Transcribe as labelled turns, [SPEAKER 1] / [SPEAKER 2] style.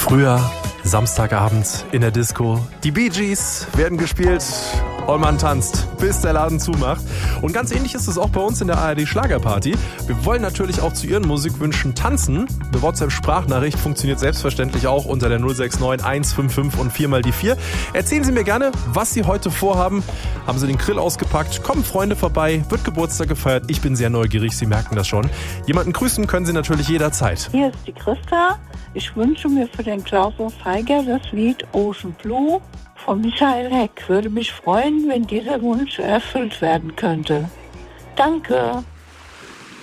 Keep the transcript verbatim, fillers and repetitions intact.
[SPEAKER 1] Früher, Samstagabend in der Disco. Die Bee Gees werden gespielt und man tanzt, bis der Laden zumacht. Und ganz ähnlich ist es auch bei uns in der A R D Schlagerparty. Wir wollen natürlich auch zu Ihren Musikwünschen tanzen. Eine WhatsApp-Sprachnachricht funktioniert selbstverständlich auch unter der null sechs neun eins fünf fünf und vier mal die vier. Erzählen Sie mir gerne, was Sie heute vorhaben. Haben Sie den Grill ausgepackt? Kommen Freunde vorbei? Wird Geburtstag gefeiert? Ich bin sehr neugierig, Sie merken das schon. Jemanden grüßen können Sie natürlich jederzeit.
[SPEAKER 2] Hier ist die Christa. Ich wünsche mir für den Klaus Feiger das Lied Ocean Blue von Michael Heck. Würde mich freuen, wenn dieser Wunsch erfüllt werden könnte. Danke.